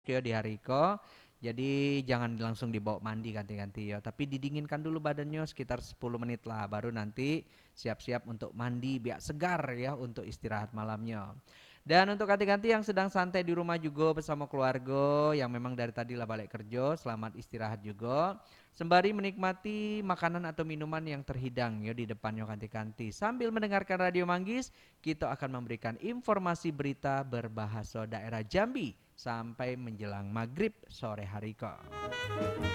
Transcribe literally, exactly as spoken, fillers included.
yo di hariko. Jadi jangan langsung dibawa mandi ganti-ganti ya, tapi didinginkan dulu badannya sekitar sepuluh menit lah, baru nanti siap-siap untuk mandi biar segar ya untuk istirahat malamnya. Dan untuk ganti-ganti yang sedang santai di rumah juga bersama keluarga yang memang dari tadi lah balik kerja, selamat istirahat juga. Sembari menikmati makanan atau minuman yang terhidang ya di depannya ganti-ganti. Sambil mendengarkan Radio Manggis, kita akan memberikan informasi berita berbahasa daerah Jambi sampai menjelang maghrib sore hari kok.